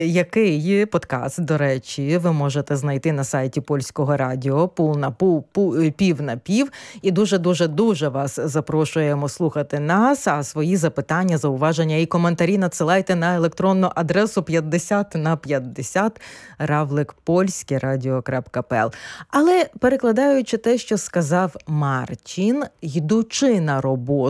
який подкаст, до речі, ви можете знайти на сайті Польського радіо «Пів на пів». І дуже вас запрошуємо слухати нас, а свої запитання, зауваження і коментарі надсилайте на електронну адресу 50/50 @polskyradio.pl. Але перекладаючи те, що сказав Марчин, йдучи на роботу,